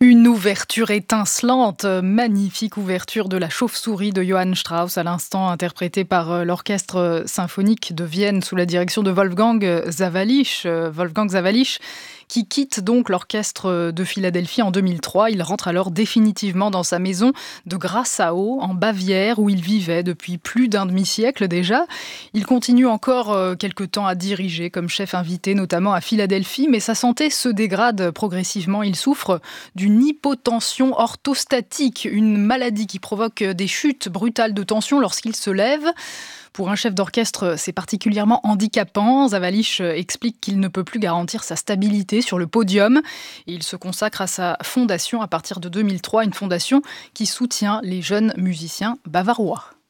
Une ouverture étincelante, magnifique ouverture de La Chauve-souris de Johann Strauss, à l'instant interprétée par l'Orchestre symphonique de Vienne sous la direction de Wolfgang Sawallisch, qui quitte donc l'Orchestre de Philadelphie en 2003. Il rentre alors définitivement dans sa maison de Grassau, en Bavière, où il vivait depuis plus d'un demi-siècle déjà. Il continue encore quelque temps à diriger comme chef invité, notamment à Philadelphie, mais sa santé se dégrade progressivement. Il souffre d'une hypotension orthostatique, une maladie qui provoque des chutes brutales de tension lorsqu'il se lève. Pour un chef d'orchestre, c'est particulièrement handicapant. Sawallisch explique qu'il ne peut plus garantir sa stabilité sur le podium. Et il se consacre à sa fondation à partir de 2003, une fondation qui soutient les jeunes musiciens bavarois.